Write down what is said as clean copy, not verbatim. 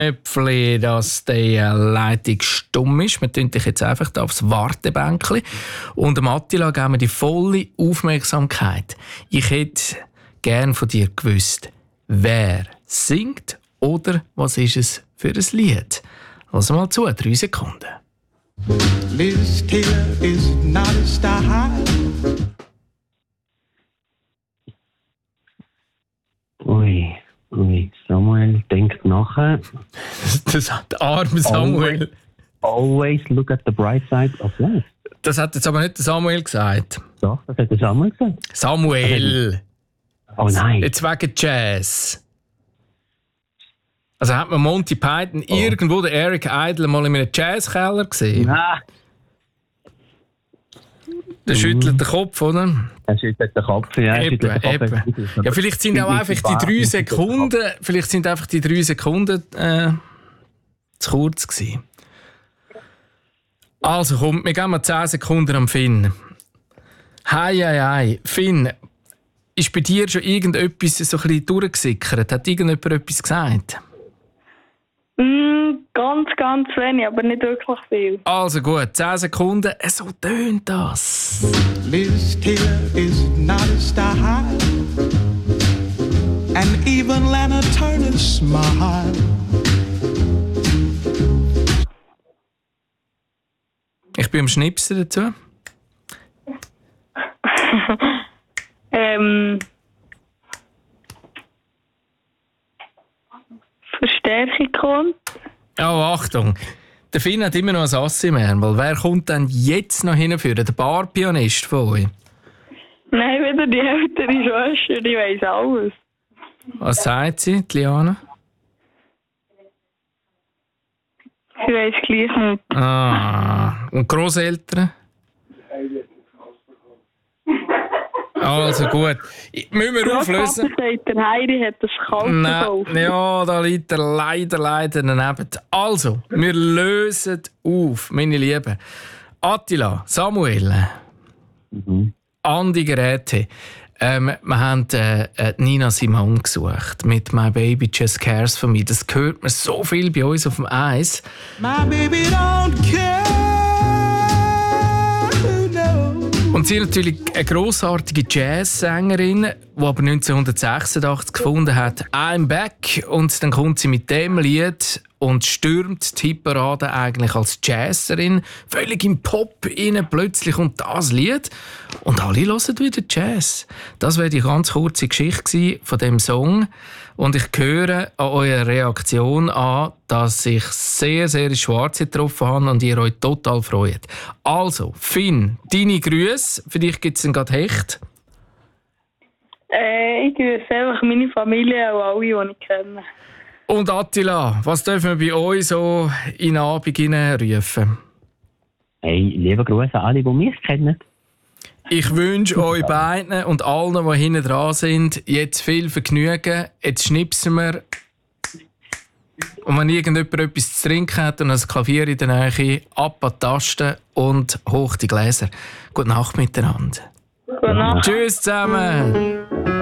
Äpfel, dass die Leitung stumm ist. Wir tun dich jetzt einfach da aufs Wartebänkchen. Und dem Attila geben wir die volle Aufmerksamkeit. Ich hätte gern von dir gewusst, wer singt oder was ist es für ein Lied. Also mal zu, 3 Sekunden. Liz Taylor is not a star. Ui, Samuel denkt nachher. Der arme Samuel. Always look at the bright side of life. Das hat jetzt aber nicht der Samuel gesagt. Doch, das hat der Samuel gesagt. Samuel! Oh nein. Jetzt wegen Jazz. Also hat man Monty Python irgendwo den Eric Idle mal in einem Jazzkeller gesehen? Ah. Der schüttelt den Kopf, oder? Er schüttelt den Kopf, ja. Ja, vielleicht sind auch einfach die 3 Sekunden, zu kurz gewesen. Also komm, wir geben mal 10 Sekunden am Finn. Hei. Finn, ist bei dir schon irgendetwas so ein bisschen durchgesickert? Hat irgendjemand etwas gesagt? Ganz wenig, aber nicht wirklich viel. Also gut, 10 Sekunden, so tönt das. Liz Taylor is not a star. And even Lana Turner smile. Ich bin am Schnipsen dazu. Verstärkung kommt. Oh, Achtung. Der Finn hat immer noch ein Ass im Ärmel, weil wer kommt denn jetzt noch hinführen? Der Barpianist von euch? Nein, wieder die ältere Schwester, die weiss alles. Was sagt sie, die Liana? Sie weiss gleich nicht. Ah, und Grosseltern? Also gut. Müssen wir auflösen? Sagt, der Heidi hat das kalt gekauft. Ja, da liegt er leider daneben. Also, wir lösen auf, meine Lieben. Attila, Samuel, Andi Geräte. Wir haben Nina Simone gesucht mit «My Baby Just Cares For Me». Das hört man so viel bei uns auf dem Eis. My baby don't care. Und sie ist natürlich eine grossartige Jazzsängerin, die aber 1986 gefunden hat, «I'm back». Und dann kommt sie mit dem Lied und stürmt die Hitparade eigentlich als Jazzerin. Völlig im Pop rein, plötzlich kommt das Lied. Und alle hören wieder Jazz. Das wäre die ganz kurze Geschichte von dem Song. Und ich höre an eurer Reaktion an, dass ich sehr, sehr ins Schwarze getroffen habe und ihr euch total freut. Also, Finn, deine Grüße. Für dich gibt es gerade Hecht. Ich grüße einfach meine Familie und alle, die ich kenne. Und Attila, was dürfen wir bei euch so in den Abend rufen? Hey, liebe Grüße an alle, die mich kennen. Ich wünsche euch beiden und allen, die hinten dran sind, jetzt viel Vergnügen. Jetzt schnipsen wir. Und wenn irgendjemand etwas zu trinken hat und ein Klavier in der Nähe, ab an die Tasten und hoch die Gläser. Gute Nacht miteinander. Gute Nacht. Tschüss zusammen.